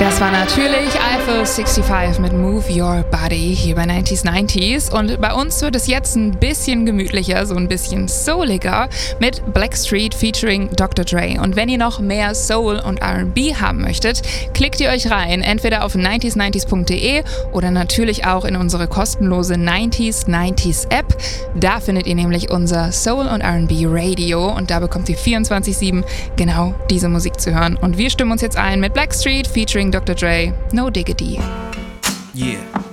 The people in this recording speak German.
Das war natürlich Eiffel 65 mit Move Your Body hier bei 90s 90s. Und bei uns wird es jetzt ein bisschen gemütlicher, so ein bisschen souliger mit Blackstreet featuring Dr. Dre. Und wenn ihr noch mehr Soul und R&B haben möchtet, klickt ihr euch rein, entweder auf 90s90s.de oder natürlich auch in unsere kostenlose 90s 90s App. Da findet ihr nämlich unser Soul und R&B Radio und da bekommt ihr 24/7 genau diese Musik zu hören. Und wir stimmen uns jetzt ein mit Blackstreet featuring Dr. Dre, No Diggity. Yeah.